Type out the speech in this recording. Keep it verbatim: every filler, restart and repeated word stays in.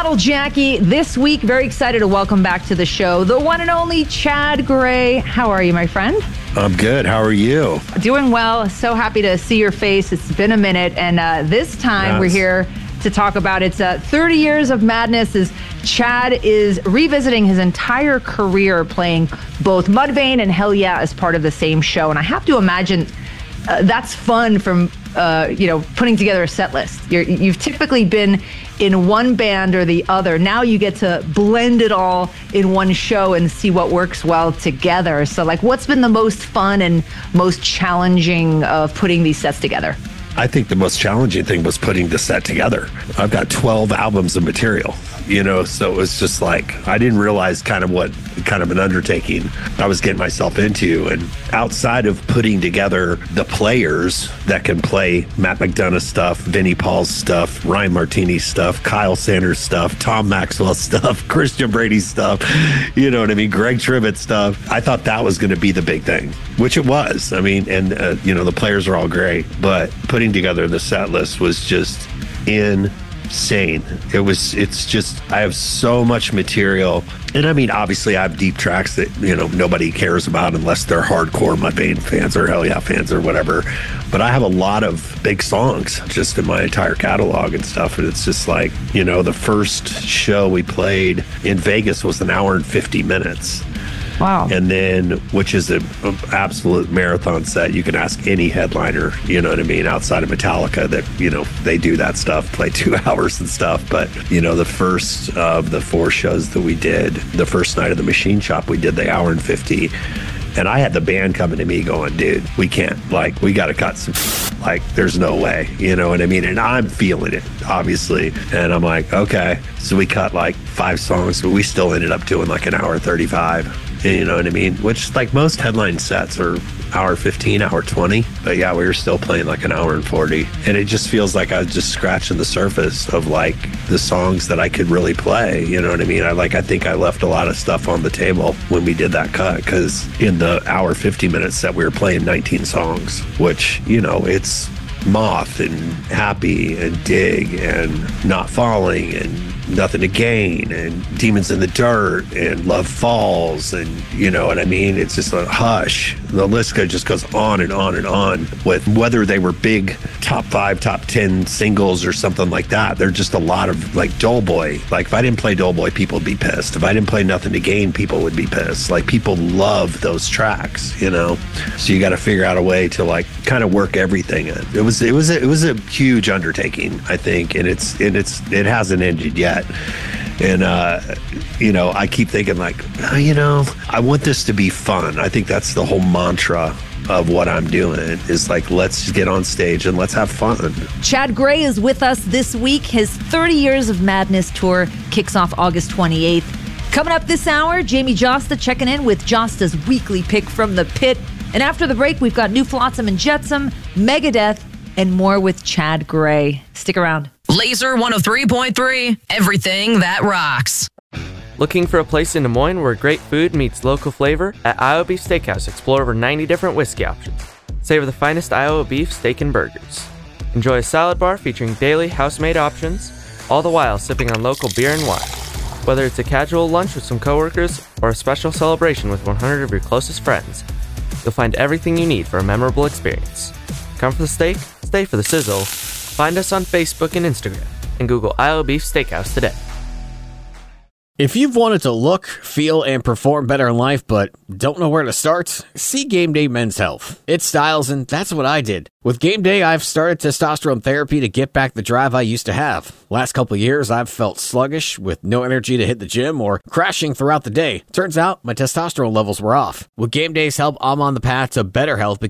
Model Jackie. This week, very excited to welcome back to the show the one and only Chad Gray. How are you, my friend? I'm good. How are you? Doing well. So happy to see your face. It's been a minute. And uh, this time yes. we're here to talk about it's uh, thirty years of madness as Chad is revisiting his entire career playing both Mudvayne and Hell Yeah as part of the same show. And I have to imagine uh, that's fun from, uh, you know, putting together a set list. You're, you've typically been in one band or the other. Now you get to blend it all in one show and see what works well together. So like, what's been the most fun and most challenging of putting these sets together? I think the most challenging thing was putting the set together. I've got twelve albums of material, you know, so it was just like, I didn't realize kind of what kind of an undertaking I was getting myself into. And outside of putting together the players that can play Matt McDonough stuff, Vinnie Paul's stuff, Ryan Martini's stuff, Kyle Sanders stuff, Tom Maxwell stuff, Christian Brady stuff, you know what I mean, Greg Tribbett stuff, I thought that was going to be the big thing, which it was. I mean, and, uh, you know, the players are all great, but putting together the set list was just insane. It was, it's just, I have so much material. And I mean, obviously I have deep tracks that, you know, nobody cares about unless they're hardcore Mudvayne fans or Hell Yeah fans or whatever. But I have a lot of big songs just in my entire catalog and stuff. And it's just like, you know, the first show we played in Vegas was an hour and fifty minutes. Wow. And then, which is an absolute marathon set. You can ask any headliner, you know what I mean, outside of Metallica that, you know, they do that stuff, play two hours and stuff. But, you know, the first of the four shows that we did, the first night of the Machine Shop, we did the hour and fifty. And I had the band coming to me going, dude, we can't, like, we got to cut some, like, there's no way, you know what I mean? And I'm feeling it, obviously. And I'm like, okay. So we cut like five songs, but we still ended up doing like an hour thirty-five. You know what I mean? Which, like, most headline sets are hour fifteen, hour twenty. But yeah, we were still playing like an hour and forty. And it just feels like I was just scratching the surface of like the songs that I could really play. You know what I mean? I like, I think I left a lot of stuff on the table when we did that cut, because in the hour fifty minute set, we were playing nineteen songs, which, you know, it's Moth and Happy and Dig and Not Falling and Nothing to Gain and Demons in the Dirt and Love Falls, and you know what I mean? It's just a Hush. The list just goes on and on and on with whether they were big top five, top ten singles or something like that. They're just a lot of like Doughboy. Like if I didn't play Doughboy, people would be pissed. If I didn't play Nothing to Gain, people would be pissed. Like people love those tracks, you know? So you got to figure out a way to like kind of work everything in. It was, it was, a, it was a huge undertaking, I think. And it's, and it's, it hasn't ended yet. And, uh, you know, I keep thinking like, oh, you know, I want this to be fun. I think that's the whole mantra of what I'm doing is like, let's get on stage and let's have fun. Chad Gray is with us this week. His thirty years of Madness tour kicks off August twenty-eighth. Coming up this hour, Jamie Josta checking in with Josta's weekly pick from the pit. And after the break, we've got New Flotsam and Jetsam, Megadeth, and more with Chad Gray. Stick around. Laser one oh three point three, everything that rocks. Looking for a place in Des Moines where great food meets local flavor? At Iowa Beef Steakhouse, explore over ninety different whiskey options. Savor the finest Iowa beef, steak, and burgers. Enjoy a salad bar featuring daily house-made options, all the while sipping on local beer and wine. Whether it's a casual lunch with some coworkers or a special celebration with one hundred of your closest friends, you'll find everything you need for a memorable experience. Come for the steak, stay for the sizzle. Find us on Facebook and Instagram, and Google Iowa Beef Steakhouse today. If you've wanted to look, feel, and perform better in life but don't know where to start, see Game Day Men's Health. It styles, and that's what I did. With Game Day, I've started testosterone therapy to get back the drive I used to have. Last couple of years, I've felt sluggish with no energy to hit the gym or crashing throughout the day. Turns out, my testosterone levels were off. With Game Day's help, I'm on the path to better health